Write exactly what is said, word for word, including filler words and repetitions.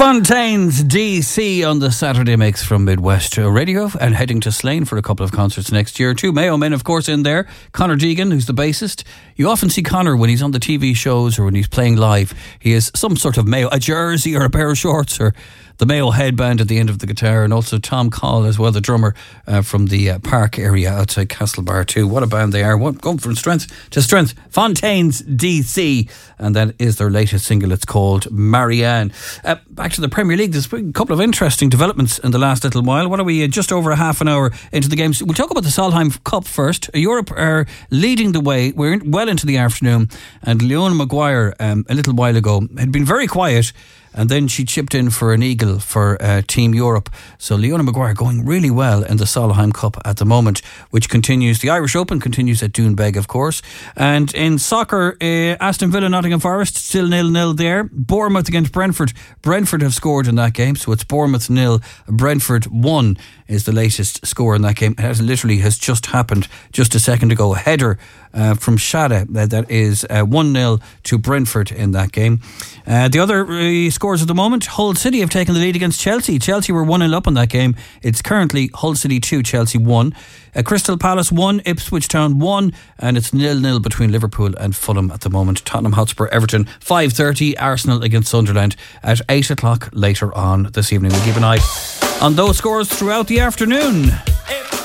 Fontaines D C on the Saturday Mix from Midwest Radio, and heading to Slane for a couple of concerts next year. Two Mayo men, of course, in there. Conor Deegan, who's the bassist. You often see Conor when he's on the T V shows or when he's playing live. He has some sort of Mayo, a jersey or a pair of shorts or the Mayo headband at the end of the guitar. And also Tom Call as well, the drummer uh, from the uh, Park area outside Castlebar too. What a band they are. What, going from strength to strength. Fontaines D C, and that is their latest single. It's called Marianne. Uh, back to the Premier League. There's been a couple of interesting developments in the last little while. What are we, uh, just over a half an hour into the games? We'll talk about the Solheim Cup first. Europe are leading the way. We're in, well into the afternoon, and Leona Maguire um, a little while ago had been very quiet, and then she chipped in for an eagle for uh, Team Europe. So Leona Maguire going really well in the Solheim Cup at the moment, which continues. The Irish Open continues at Doonbeg, of course. And in soccer, uh, Aston Villa, Nottingham Forest, still nil-nil there. Bournemouth against Brentford. Brentford have scored in that game, so it's Bournemouth nil, Brentford one is the latest score in that game. It has literally has just happened just a second ago. A header uh, from Shada uh, that is uh, one nil to Brentford in that game. Uh, the other uh, scores at the moment, Hull City have taken the lead against Chelsea. Chelsea were one nil up on that game. It's currently Hull City two, Chelsea one. Uh, Crystal Palace one, Ipswich Town one, and it's nil-nil between Liverpool and Fulham at the moment. Tottenham Hotspur, Everton, five thirty. Arsenal against Sunderland at eight o'clock later on this evening. We'll keep an eye on those scores throughout the afternoon.